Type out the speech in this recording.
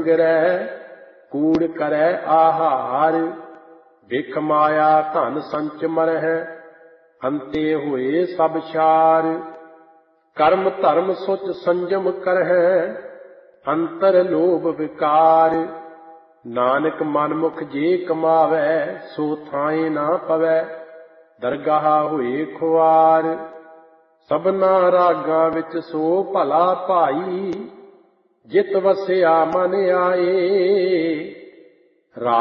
ਸੰਗਰੈ ਕੂੜ ਕਰੈ ਆਹਾਰ। ਵਿਖ ਮਾਇਆ ਧਨ ਸੰਚ ਮਰਹਿ ਅੰਤੇ ਹੋਏ ਸਭ ਛਾਰ। ਕਰਮ ਧਰਮ ਸੁਚ ਸੰਜਮ ਕਰਹਿ ਅੰਤਰ ਲੋਭ ਵਿਕਾਰ। ਨਾਨਕ ਮਨਮੁਖ ਜੇ ਕਮਾਵੈ ਸੋ ਥਾਏ ਨਾ ਪਵੈ ਦਰਗਾਹ ਹੋਏ ਖੁਆਰ। ਸਭਨਾ ਰਾਗਾਂ ਵਿੱਚ ਸੋ ਭਲਾ ਭਾਈ ਜਿਤ ਵਸਿਆ ਮਨ ਆਏ।